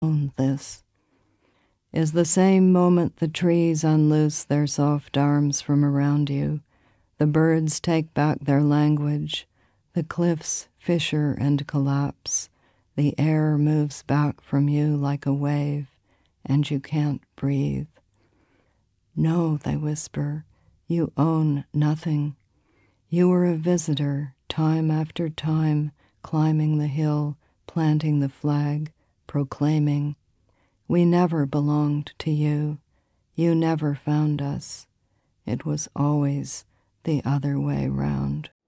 own this is the same moment the trees unloose their soft arms from around you, the birds take back their language, the cliffs fissure and collapse, the air moves back from you like a wave, and you can't breathe. No, they whisper, you own nothing. You were a visitor, time after time, climbing the hill, planting the flag, proclaiming, we never belonged to you. You never found us. It was always the other way round.